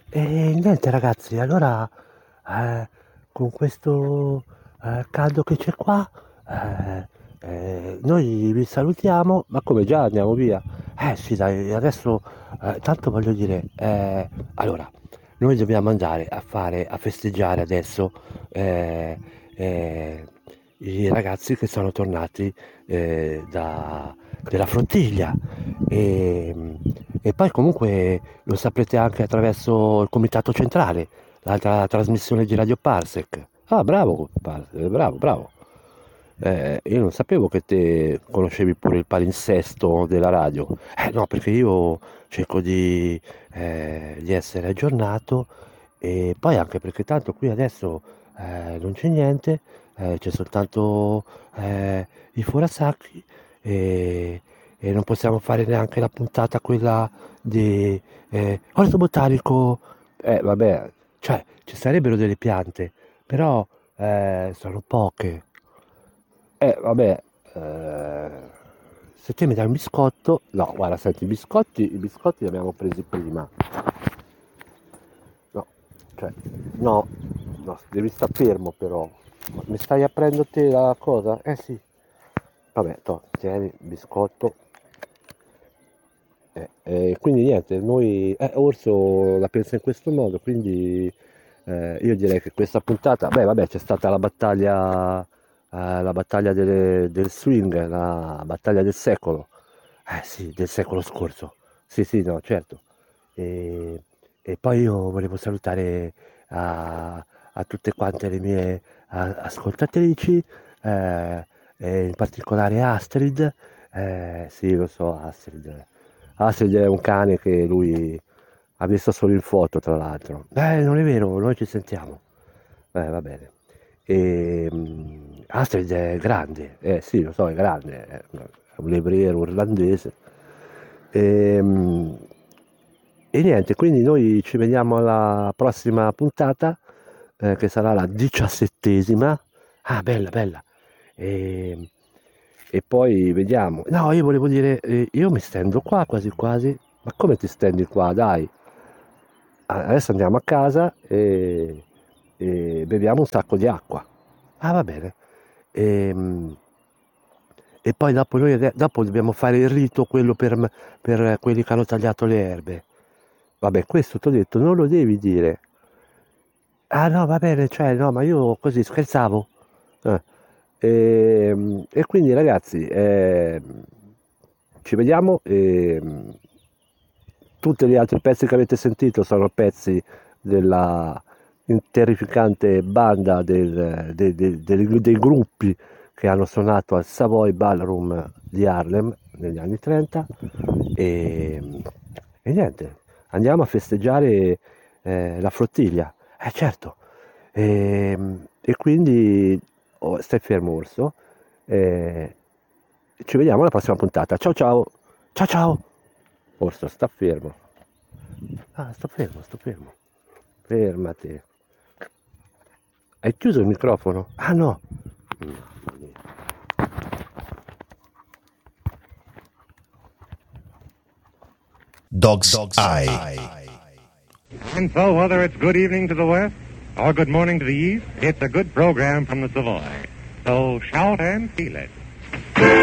E niente ragazzi, allora eh, con questo caldo che c'è qua, noi vi salutiamo, ma come già andiamo via? Sì dai, adesso tanto voglio dire, allora, noi dobbiamo andare a festeggiare adesso eh, eh, i ragazzi che sono tornati della flottiglia e, e poi comunque lo saprete anche attraverso il Comitato Centrale, l'altra trasmissione di Radio Parsec. Ah, bravo, bravo, bravo. Io non sapevo che te conoscevi pure il palinsesto della radio. No, perché io cerco di essere aggiornato e poi anche perché tanto qui adesso non c'è niente, c'è soltanto i forasacchi e non possiamo fare neanche la puntata quella di orto botanico. Vabbè, cioè ci sarebbero delle piante, però sono poche. Vabbè, se te mi dai un biscotto, no, guarda, senti, i biscotti li abbiamo presi prima. No, cioè, no, no, devi stare fermo però. Mi stai aprendo te la cosa? Eh sì. Vabbè, tieni il biscotto. Quindi niente, noi, Orso la pensa in questo modo, quindi io direi che questa puntata, beh vabbè c'è stata la battaglia del swing, la battaglia del secolo, sì, del secolo scorso, sì sì, no, certo, e, e poi io volevo salutare a tutte quante le mie ascoltatrici, e in particolare Astrid, sì lo so Astrid. Astrid è un cane che lui ha visto solo in foto, tra l'altro. Non è vero, noi ci sentiamo. Va bene. Astrid è grande, sì, lo so, è grande, è un levriero irlandese. E, mm, e niente, quindi noi ci vediamo alla prossima puntata, che sarà la 17ª. Ah, bella, bella. E, e poi vediamo. No, io volevo dire, io mi stendo qua quasi quasi. Ma come ti stendi qua? Dai. Adesso andiamo a casa e beviamo un sacco di acqua. Ah, va bene. E, e poi dopo dopo dobbiamo fare il rito, quello per quelli che hanno tagliato le erbe. Vabbè, questo ti ho detto, non lo devi dire. Ah no, va bene, cioè no, ma io così scherzavo. Eh. E quindi ragazzi, ci vediamo. Tutti gli altri pezzi che avete sentito sono pezzi della terrificante banda dei gruppi che hanno suonato al Savoy Ballroom di Harlem negli anni 30 e, e niente, andiamo a festeggiare la flottiglia. Certo, e quindi stai fermo Orso, eh, ci vediamo alla prossima puntata. Ciao ciao, ciao ciao. Orso, sta fermo. Ah, sto fermo, sto fermo. Fermati. Hai chiuso il microfono? Ah no. Dog's Eye. And so, whether it's good evening to the west or good morning to the east, it's a good program from the Savoy. So shout and feel it.